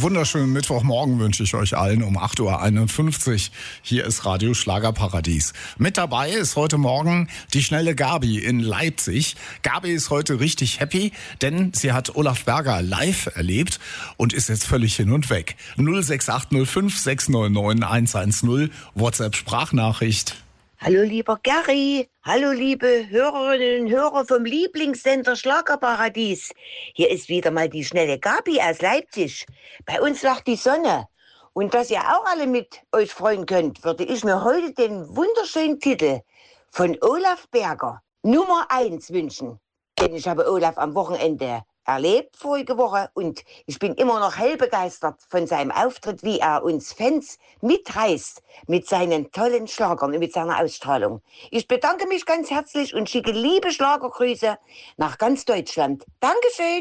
wunderschönen Mittwochmorgen wünsche ich euch allen um 8.51 Uhr. Hier ist Radio Schlagerparadies. Mit dabei ist heute Morgen die schnelle Gabi in Leipzig. Gabi ist heute richtig happy, denn sie hat Olaf Berger live erlebt und ist jetzt völlig hin und weg. 06805 699 110 WhatsApp-Sprachnachricht. Hallo lieber Gary, hallo liebe Hörerinnen und Hörer vom Lieblingssender Schlagerparadies. Hier ist wieder mal die schnelle Gabi aus Leipzig. Bei uns lacht die Sonne. Und dass ihr auch alle mit euch freuen könnt, würde ich mir heute den wunderschönen Titel von Olaf Berger Nummer 1 wünschen. Denn ich habe Olaf am Wochenende erlebt vorige Woche und ich bin immer noch hell begeistert von seinem Auftritt, wie er uns Fans mitreißt mit seinen tollen Schlagern und mit seiner Ausstrahlung. Ich bedanke mich ganz herzlich und schicke liebe Schlagergrüße nach ganz Deutschland. Dankeschön!